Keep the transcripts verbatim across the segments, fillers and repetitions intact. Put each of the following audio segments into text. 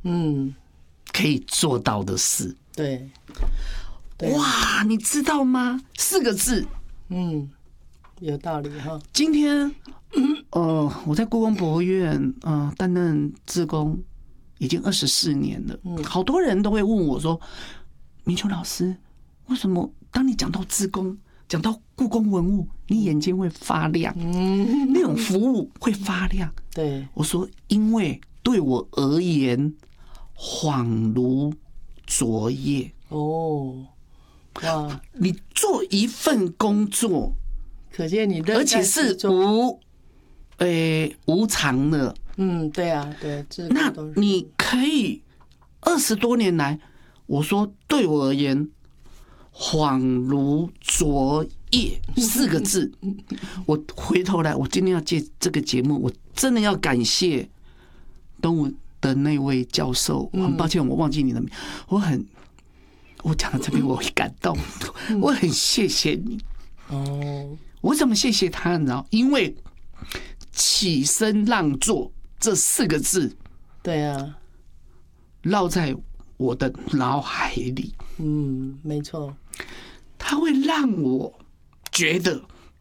嗯， 可以做到的事。 对，对哇，你知道吗？四个字， 嗯，有道理哈。 今天，呃，我在故宫博物院，呃，担任志工已经二十四年了。嗯，好多人都会问我说：“明秋老师，为什么当你讲到志工，讲到故宫文物，你眼睛会发亮？嗯，那种服务会发亮？” 对， 我说：“因为对我而言，恍如昨夜。” 哦，哇！ 你做一份工作， 可见你而且是无，诶、欸、无偿的。 嗯，对啊，对， 那你可以二十多年来，我说对我而言，恍如昨夜四个字。我回头来，我今天要借这个节目，我真的要感谢东吴的那位教授。很抱歉，我忘记你的名，我很。我讲到这边，我会感动，我很谢谢你。 哦， 我怎么谢谢他呢？因为起身让座这四个字， 对啊， 烙在我的脑海里。 嗯，没错， 它会让我觉得，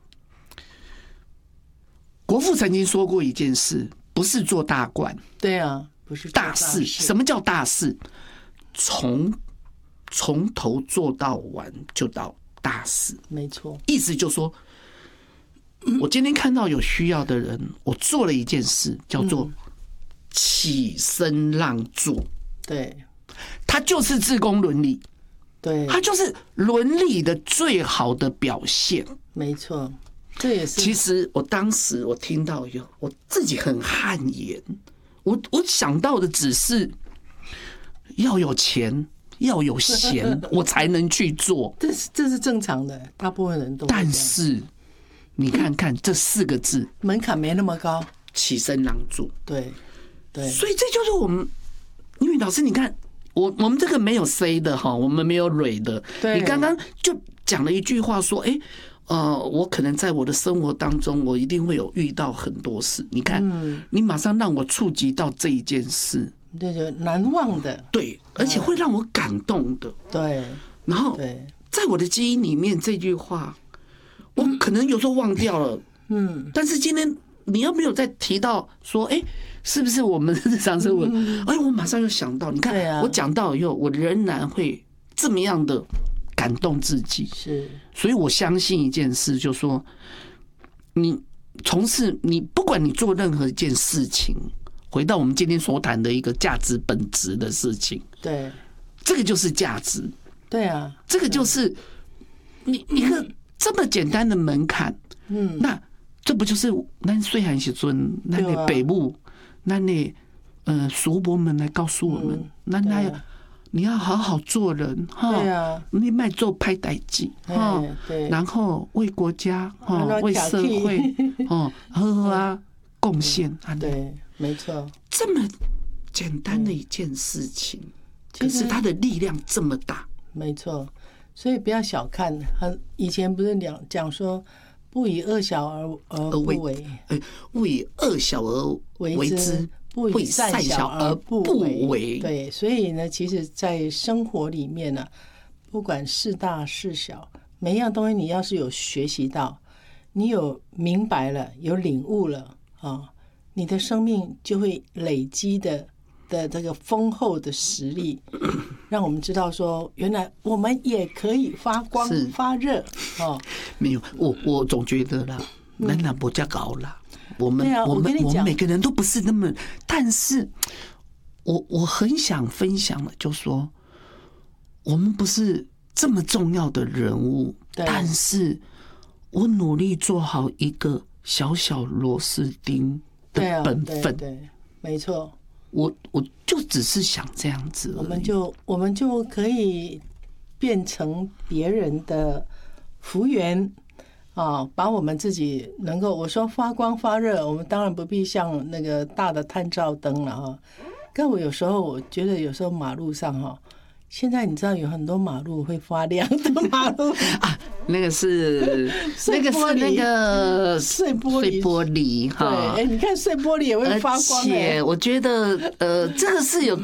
国父曾经说过一件事，不是做大官， 对啊，不是大事。什么叫大事？从从头做到完就到大事， 没错。 意思就是说，我今天看到有需要的人，我做了一件事，叫做起身让座。 对， 它就是志工伦理， 对， 它就是伦理的最好的表现。 没错，这也是。 其实我当时我听到以后，我自己很汗颜。我我想到的只是要有钱。要有闲，我才能去做。 这是这是正常的，大部分人都。 但是你看看这四个字， 门槛没那么高， 起身让座。 对对， 所以这就是我们，因为老师，你看我我们这个没有 say 的哈，我们没有蕊的。你刚刚就讲了一句话说，哎、欸，呃，我可能在我的生活当中，我一定会有遇到很多事。你看，嗯、你马上让我触及到这一件事。 对对，难忘的， 对，而且会让我感动的， 对。 然后，在我的基因里面，这句话，我可能有时候忘掉了，嗯。但是今天你要没有再提到说，哎、欸，是不是我们日常生活？哎、欸，我马上又想到，你看，啊、我讲到以后，我仍然会这么样的感动自己。 是， 所以我相信一件事，就是说，你从事你不管你做任何一件事情。回到我们今天所谈的一个价值本质的事情， 对， 这个就是价值， 对啊， 这个就是你一个这么简单的门槛，嗯，那这不就是咱岁寒时阵，咱的北部，咱的呃叔伯们来告诉我们，咱那你要好好做人哈， 对啊， 你卖做拍代志哈， 对， 然后为国家哈，为社会哦，呵啊贡献啊， 对。没错， 这么简单的一件事情，可是它的力量这么大。 没错，所以不要小看。很以前不是讲讲说，不以恶小而而不为， 不以恶小而为之， 不以善小而不为。对，所以呢，其实，在生活里面呢、啊，不管是大是小，每一样东西，你要是有学习到，你有明白了，有领悟了啊。你的生命就会累积的的这个丰厚的实力，让我们知道说，原来我们也可以发光发热哦。 没有，我我总觉得啦，咱那不叫高啦，我们、 啊、 我们我们每个人都不是那么，但是我我很想分享的，就说我们不是这么重要的人物，但是我努力做好一个小小螺丝钉。 对啊， 本分， 对，没错。 我我就只是想这样子， 我们就我们就可以变成别人的福缘啊，把我们自己能够我说发光发热，我们当然不必像那个大的探照灯了哈。但我有时候我觉得有时候马路上哈。现在你知道有很多马路会发亮的马路啊，那个是那个是那个碎玻璃， 碎玻璃哈。 对，哎，你看碎玻璃也会发光。 而且我觉得，呃，这个是有。